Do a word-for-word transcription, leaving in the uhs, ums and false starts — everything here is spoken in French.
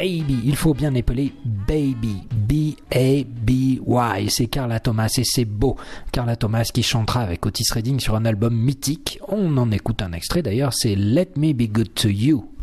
Baby, il faut bien épeler Baby, B A B Y, c'est Carla Thomas et c'est beau. Carla Thomas qui chantera avec Otis Redding sur un album mythique. On en écoute un extrait d'ailleurs, c'est Let Me Be Good to You.